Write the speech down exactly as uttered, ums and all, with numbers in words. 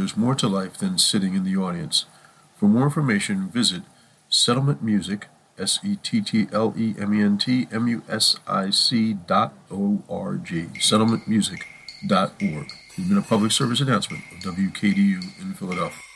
there's more to life than sitting in the audience. For more information, visit Settlement Music, S E T T L E M E N T M U S I C dot O R G, settlement music dot org. It's been a public service announcement of W K D U in Philadelphia.